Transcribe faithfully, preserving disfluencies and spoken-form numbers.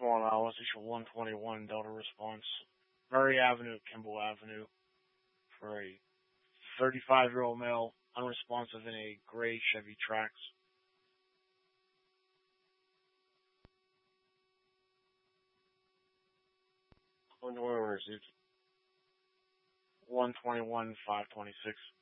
Swan Alice, issue one twenty-one, Delta Response. Murray Avenue, Kimball Avenue, for a thirty-five-year-old male, unresponsive in a gray Chevy Trax. One received one twenty-one, five twenty-six.